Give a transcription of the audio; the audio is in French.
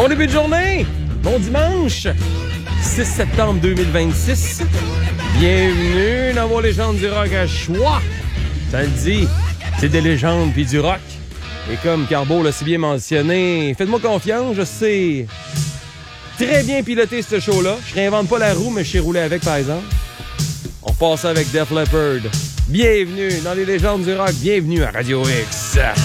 Bon début de journée, bon dimanche, 6 septembre 2026. Bienvenue dans vos légendes du rock à choix. Ça le dit, c'est des légendes puis du rock. Et comme Carbo l'a si bien mentionné, faites-moi confiance, je sais très bien piloter ce show-là. Je réinvente pas la roue, mais je sais rouler avec, par exemple. On passe avec Def Leppard. Bienvenue dans les légendes du rock, bienvenue à Radio X.